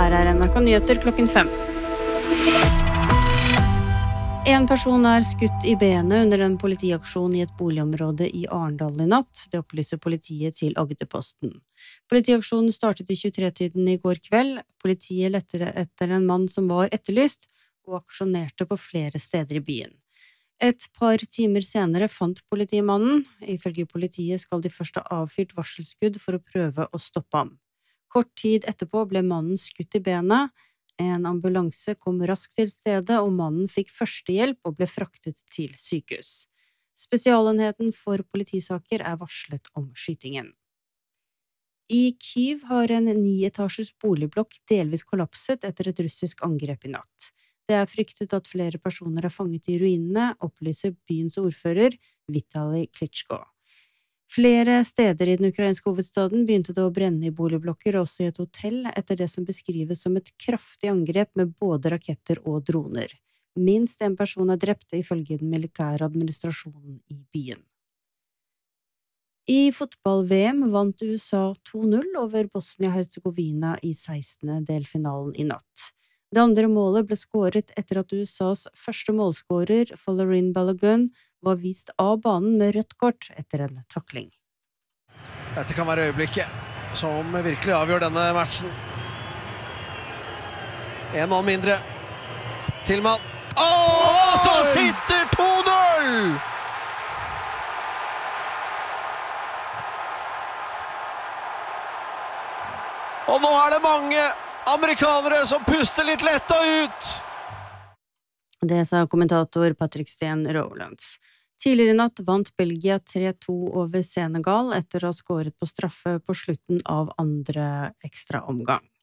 Her NRK Nyheter klokken 5. En person skutt I benet under en politiaksjon I et boligområde I Arendal I natt. Det opplyser politiet til Agderposten. Politiaksjonen startet I 23-tiden I går kveld. Politiet lette etter en mann som var etterlyst, og aksjonerte på flere steder I byen. Et par timer senere fant politimannen. Ifølge politiet skal de først ha avfyrt varselskudd for å prøve å stoppe ham. Kort tid etterpå ble mannen skutt I benet. En ambulanse kom raskt til stedet, og mannen fikk førstehjelp og ble fraktet til sykehus. Spesialenheten for politisaker varslet om skytingen. I Kyiv har en 9-etasjes boligblokk delvis kollapset etter et russisk angrep I natt. Det fryktet at flere personer fanget I ruinene, opplyser byens ordfører Vitali Klitschko. Flere steder I den ukrainske hovedstaden begynte det å brenne I boligblokker, også I et hotell, etter det som beskrives som et kraftig angrep med både raketter og droner. Minst en person drept ifølge den militære administrasjonen I byen. I fotball-VM vant USA 2-0 over Bosnia-Herzegovina I 16. delfinalen I natt. Det andre målet ble skåret etter at USAs første målskårer, Folarin Balogun, var vist av banen med rødt kort etter en takling. Dette kan være øyeblikket som virkelig avgjør denne matchen. En mann mindre. Tillman. Så sitter 2-0! Og nå det mange amerikanere som puster litt letta ut. Det sa kommentator Patrick Steen Rowlands. Tidligere I natt vant Belgia 3-2 over Senegal etter å ha skåret på straffe på slutten av andre ekstra omgang.